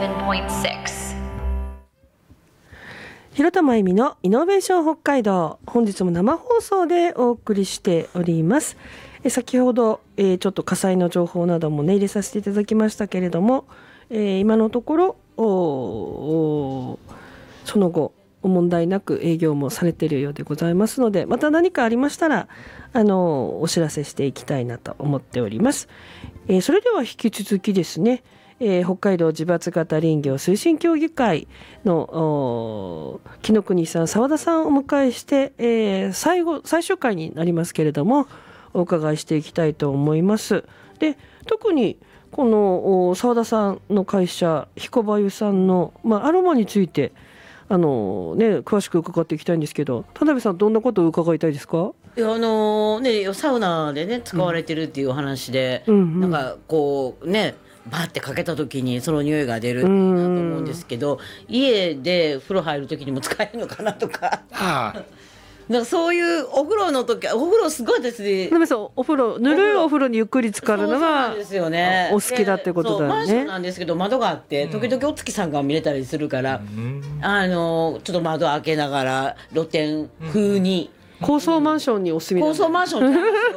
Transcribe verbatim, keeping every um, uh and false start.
ポイントシックス。 広田真由美のイノベーション北海道、本日も生放送でお送りしております。え先ほど、えー、ちょっと火災の情報などもね入れさせていただきましたけれども、えー、今のところおその後問題なく営業もされているようでございますので、また何かありましたらあのお知らせしていきたいなと思っております。えー、それでは引き続きですね、えー、北海道自伐型林業推進協議会の木野国さん、澤田さんをお迎えして、えー、最後最終回になりますけれどもお伺いしていきたいと思います。で、特にこの澤田さんの会社彦ばゆさんの、まあ、アロマについてあの、ね、詳しく伺っていきたいんですけど、田辺さんどんなことを伺いたいですか？ いやあのーね、サウナでね使われてるっていう話で、 うんうんうん、 なんかこうねバーってかけた時にその匂いが出るなと思うんですけど、家で風呂入る時にも使えるのかなとかああなんかそういうお風呂の時、お風呂すごいですね。 田辺さんお風呂、ぬるいお風呂にゆっくり浸かるのがお好きだってことだよね。 マンションなんですけど窓があって時々お月さんが見れたりするから、うん、あのちょっと窓開けながら露天風に、 うん、高層マンションにお住み高層マンション